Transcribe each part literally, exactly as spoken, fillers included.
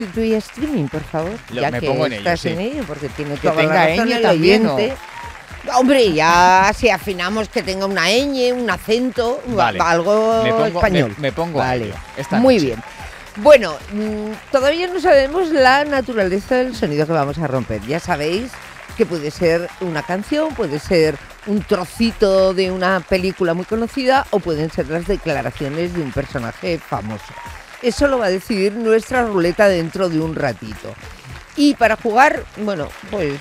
sustituye a streaming, por favor. Lo, ya me que pongo en estás ello, en sí. ello, porque tiene Que toda tenga la razón ñ el también, oyente. Hombre, ya si afinamos que tenga una ñ, un acento, Vale. algo Me pongo, español. Me, me pongo vale. a ello esta Muy noche. bien. Bueno, mmm, todavía no sabemos la naturaleza del sonido que vamos a romper. Ya sabéis que puede ser una canción, puede ser un trocito de una película muy conocida o pueden ser las declaraciones de un personaje famoso. Eso lo va a decidir nuestra ruleta dentro de un ratito. Y para jugar, bueno, pues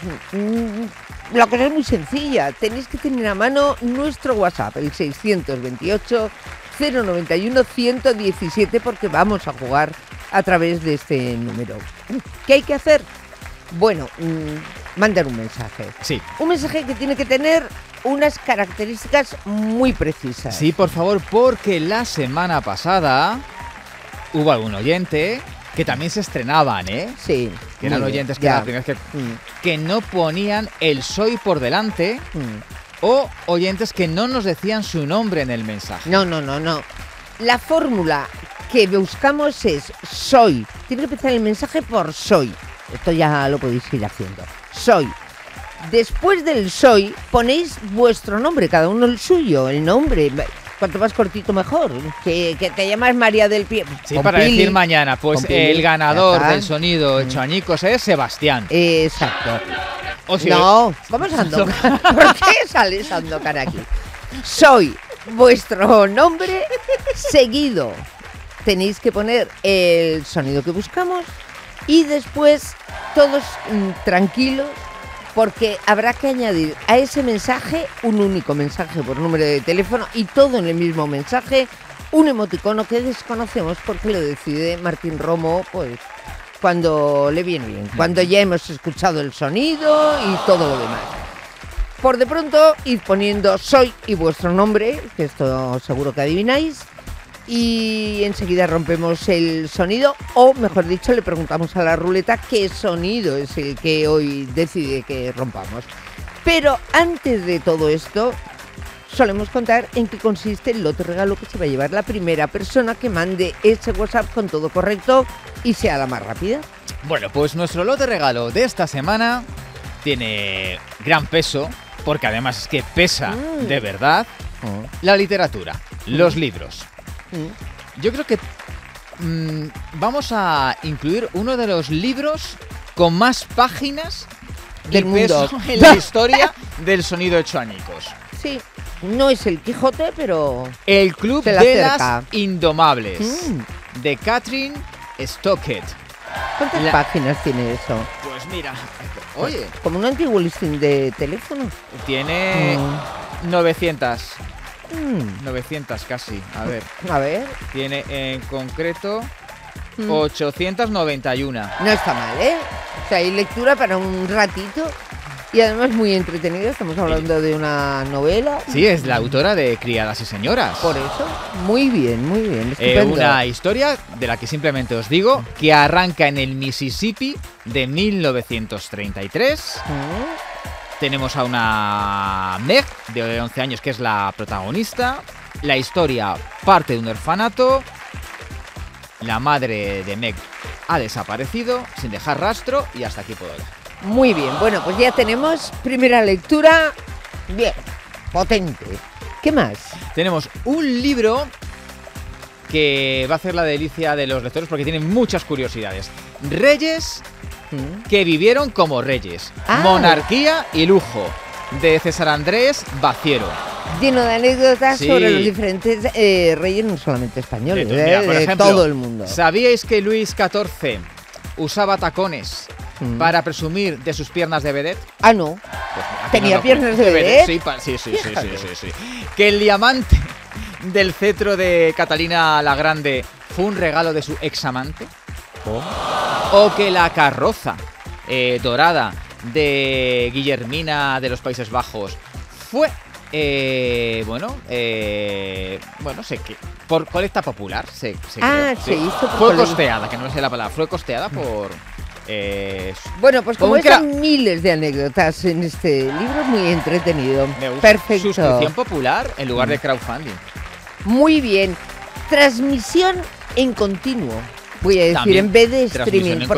mmm, la cosa es muy sencilla. Tenéis que tener a mano nuestro WhatsApp, el seiscientos veintiocho cero noventa y uno ciento diecisiete, porque vamos a jugar a través de este número. ¿Qué hay que hacer? Bueno, mmm, mandar un mensaje. Sí. Un mensaje que tiene que tener unas características muy precisas. Sí, por favor, porque la semana pasada hubo algún oyente que también se estrenaban, ¿eh? Sí. Que eran bien, oyentes que, ya. la primera vez que, Mm, que no ponían el soy por delante, mm. o oyentes que no nos decían su nombre en el mensaje. No, no, no, no. La fórmula que buscamos es soy. Tiene que empezar el mensaje por soy. Esto ya lo podéis ir haciendo. Soy. Después del soy ponéis vuestro nombre, cada uno el suyo, el nombre. Cuanto más cortito mejor. Que, que te llamas María del Pie. Sí, para Pili. decir mañana, pues Con Pili, el ganador ya está. del sonido hecho añicos es Sebastián. Exacto. O si- No, ¿cómo es Sandokan? ¿Por qué sale Sandokan aquí? Soy vuestro nombre seguido. Tenéis que poner el sonido que buscamos y después todos mm, tranquilos, porque habrá que añadir a ese mensaje un único mensaje por número de teléfono y todo en el mismo mensaje, un emoticono que desconocemos porque lo decide Martín Romo, pues cuando le viene bien, cuando ya hemos escuchado el sonido y todo lo demás. Por de pronto, id poniendo soy y vuestro nombre, que esto seguro que adivináis, y enseguida rompemos el sonido, o mejor dicho, le preguntamos a la ruleta qué sonido es el que hoy decide que rompamos. Pero antes de todo esto, solemos contar en qué consiste el lote regalo que se va a llevar la primera persona que mande ese WhatsApp con todo correcto y sea la más rápida. Bueno, pues nuestro lote regalo de esta semana tiene gran peso, porque además es que pesa Mm. de verdad la literatura, los libros. Mm. Yo creo que mmm, vamos a incluir uno de los libros con más páginas Del y peso mundo. en la historia del sonido hecho añicos. Sí, no es el Quijote, pero... El Club Se la de acerca. las Indomables, Mm. de Catherine Stockett. ¿Cuántas La- páginas tiene eso? Pues mira, oye, Como un antiguo listing de teléfono. tiene novecientas, Mm. novecientas casi. A ver, A ver, tiene en concreto Mm. ochocientas noventa y uno. no está mal, ¿eh? O sea, hay lectura para un ratito y además muy entretenido. Estamos hablando de una novela. Sí, es la autora de Criadas y Señoras. Por eso, muy bien, muy bien. Eh, Estupendo. una historia de la que simplemente os digo que arranca en el Mississippi de mil novecientos treinta y tres. Mm. Tenemos a una Meg de once años que es la protagonista. La historia parte de un orfanato. La madre de Meg ha desaparecido sin dejar rastro y hasta aquí puedo leer. Muy bien, bueno, pues ya tenemos primera lectura. Bien, potente. ¿Qué más? Tenemos un libro que va a hacer la delicia de los lectores porque tiene muchas curiosidades. Reyes Mm. que vivieron como reyes. Ah. Monarquía y lujo, de César Andrés Baciero. Lleno de anécdotas Sí. sobre los diferentes eh, reyes, no solamente españoles, De- de, mira, por de ejemplo, todo el mundo. ¿Sabíais que Luis catorce usaba tacones Mm. para presumir de sus piernas de vedette? Ah, no. Pues mira, ¿Tenía no, no, piernas de vedette? Sí, pa- sí, sí, sí, sí, Fíjate. sí, sí. Que el diamante del cetro de Catalina la Grande fue un regalo de su examante. O que la carroza eh, dorada de Guillermina de los Países Bajos fue, eh, bueno, eh, bueno, sé que por colecta popular, se, se Ah, creó, se sí. hizo por Fue colecta. costeada, que no sé la palabra, fue costeada por... Eh, Bueno, pues como Un están cra- miles de anécdotas en este libro, muy entretenido. me gusta. Perfecto. Suscripción popular en lugar de crowdfunding. Muy bien. Transmisión en continuo. Voy a decir, También, en vez de transmisión streaming, en porque